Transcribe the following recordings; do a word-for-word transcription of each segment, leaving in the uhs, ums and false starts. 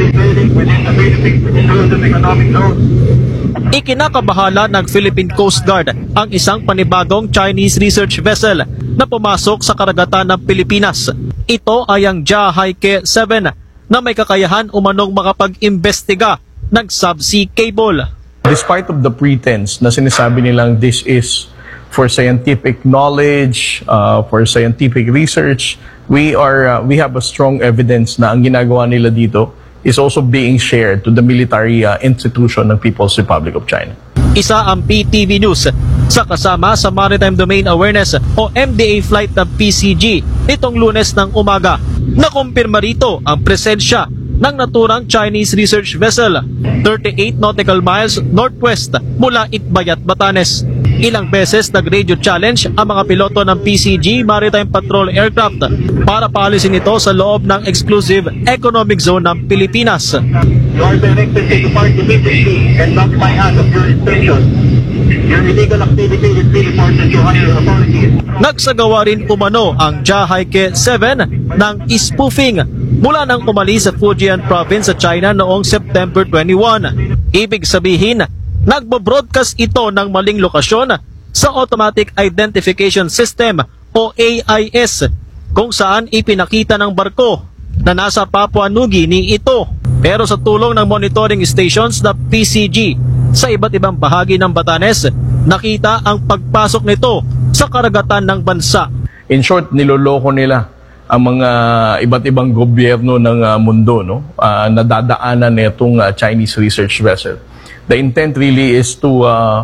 Ikinakabahala ng Philippine Coast Guard ang isang panibagong Chinese research vessel na pumasok sa karagatan ng Pilipinas. Ito ay ang Jia Haike seven na may kakayahan umanong makapag-imbestiga ng subsea cable. Despite of the pretense na sinasabi nilang this is for scientific knowledge, uh, for scientific research, we are uh, we have a strong evidence na ang ginagawa nila dito is also being shared to the military uh, institution ng People's Republic of China. Isa ang P T V News sa kasama sa Maritime Domain Awareness o M D A flight ng P C G nitong Lunes ng umaga. Nakumpirma rito ang presensya ng naturang Chinese research vessel thirty-eight nautical miles northwest mula Itbayat, Batanes. Ilang beses nag-radio challenge ang mga piloto ng P C G Maritime Patrol Aircraft para paalisin ito sa loob ng exclusive economic zone ng Pilipinas. You are directed to depart immediately and not my act of jurisdiction. Your illegal activity is being reported to higher authorities. Nagsagawa rin umano ang Jia Haike seven ng spoofing mula nang umalis sa Fujian Province sa China noong September twenty-first. Ibig sabihin, nagbo-broadcast ito ng maling lokasyon sa Automatic Identification System o A I S kung saan ipinakita ng barko na nasa Papua New Guinea ito. Pero sa tulong ng monitoring stations na P C G sa iba't ibang bahagi ng Batanes, nakita ang pagpasok nito sa karagatan ng bansa. In short, niloloko nila ang mga iba't ibang gobyerno ng uh, mundo, no? Uh, nadadaanan nitong uh, Chinese research vessel. The intent really is to uh,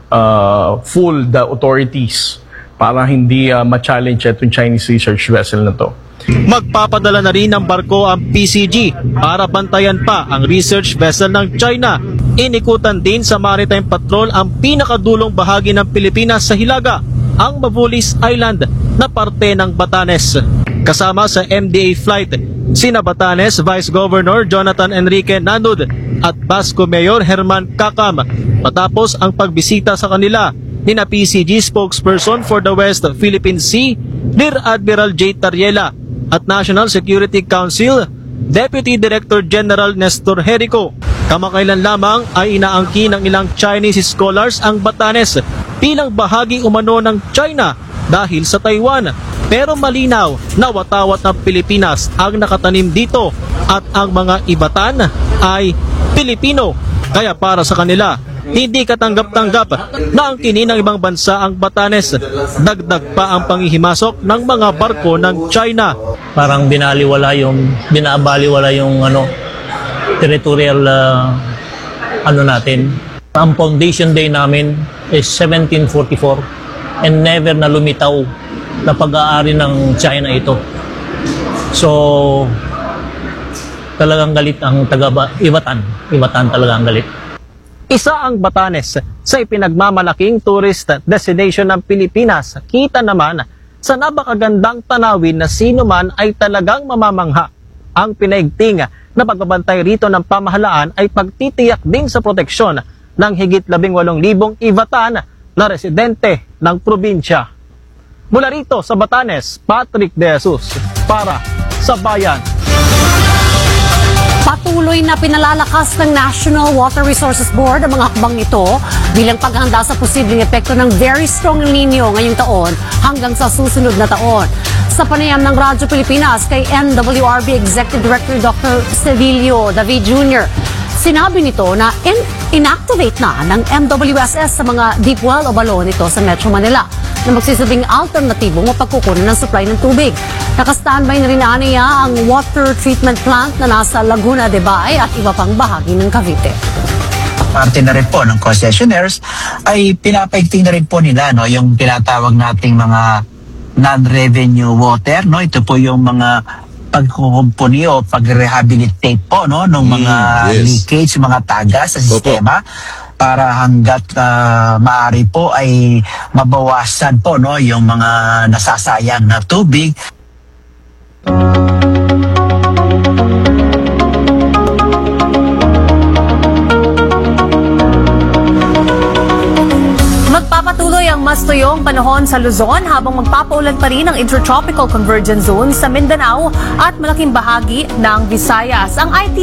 uh, fool the authorities para hindi uh, ma-challenge itong Chinese research vessel na to. Magpapadala na rin ng barko ang P C G para bantayan pa ang research vessel ng China. Inikutan din sa Maritime Patrol ang pinakadulong bahagi ng Pilipinas sa Hilaga, ang Mabulis Island na parte ng Batanes. Kasama sa M D A flight, sina Batanes Vice Governor Jonathan Enrique Nanud at Basco Mayor Herman Kakam matapos ang pagbisita sa kanila ni na P C G spokesperson for the West Philippine Sea, Rear Admiral J. Tariela, at National Security Council Deputy Director General Nestor Jerico. Kamakailan lamang ay inaangkin ng ilang Chinese scholars ang Batanes bilang bahagi umano ng China dahil sa Taiwan. Pero malinaw na watawat ng Pilipinas ang nakatanim dito at ang mga ibatan ay Pilipino. Kaya para sa kanila, hindi katanggap-tanggap na ang kinin ng ibang bansa ang Batanes. Dagdag pa ang panghihimasok ng mga barko ng China. Parang binaliwala yung, binabaliwala yung ano, territorial uh, ano natin. Ang foundation day namin is seventeen forty-four and never na lumitaw na pag-aari ng China ito. So, talagang galit ang taga-Ibatan. Ibatan talaga ang galit. Isa ang Batanes sa ipinagmamalaking tourist destination ng Pilipinas. Kita naman sa napakagandang tanawin na sino man ay talagang mamamangha. Ang pinaigting na pagbabantay rito ng pamahalaan ay pagtitiyak din sa proteksyon ng higit labing walong libong Ivatan na residente ng probinsya. Mula rito sa Batanes, Patrick De Jesus para sa Bayan. Patuloy na pinalalakas ng National Water Resources Board ang mga hakbang nito bilang paghahanda sa posibleng epekto ng very strong El Nino ngayong taon hanggang sa susunod na taon. Sa panayam ng Radyo Pilipinas kay N W R B Executive Director Doctor Sevilio David Junior, sinabi nito na in- inactivate na ng M W S S sa mga deep well o balon nito sa Metro Manila na magsisilbing alternatibong mapagkukunan ng supply ng tubig. Naka-standby na rin niya ang water treatment plant na nasa Laguna de Bay at iba pang bahagi ng Cavite. Parte na rin po ng concessionaires ay pinapaigting na rin po nila no, yung tinatawag nating mga non-revenue water. No? Ito po yung mga pagkukumpuni o pag-rehabilitate po no, ng mga mm, yes. leakage, mga tagas sa sistema. Opo. Para hanggat uh, maaari po ay mabawasan po no, yung mga nasasayang na tubig. Magpapatuloy ang mas tuyong panahon sa Luzon habang magpapaulan pa rin ang Intertropical Convergence Zone sa Mindanao at malaking bahagi ng Visayas. Ang I T